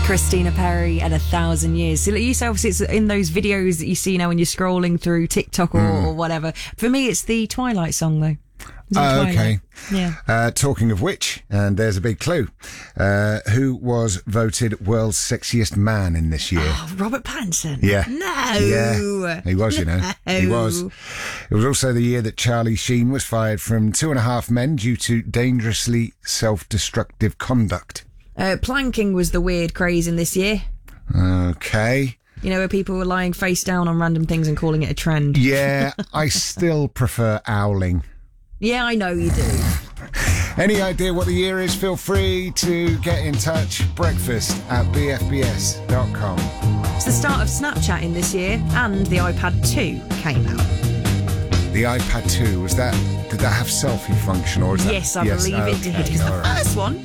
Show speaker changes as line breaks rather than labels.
Christina Perri and 1,000 Years. So yourself, it's in those videos that you see now when you're scrolling through TikTok or whatever. For me, it's the Twilight song, though.
Okay.
Yeah.
Talking of which, and there's a big clue. Who was voted world's sexiest man in this year?
Oh, Robert Pattinson.
Yeah.
No.
Yeah. He was, you know. He was. It was also the year that Charlie Sheen was fired from 2.5 Men due to dangerously self-destructive conduct.
Planking was the weird craze in this year.
Okay.
You know, where people were lying face down on random things and calling it a trend.
Yeah, I still prefer owling.
Yeah, I know you do.
Any idea what the year is? Feel free to get in touch. breakfast@bfbs.com.
It's the start of Snapchatting this year, and the iPad 2 came out.
The iPad 2, did that have selfie function, or is that?
Yes, I believe it did. It's the first one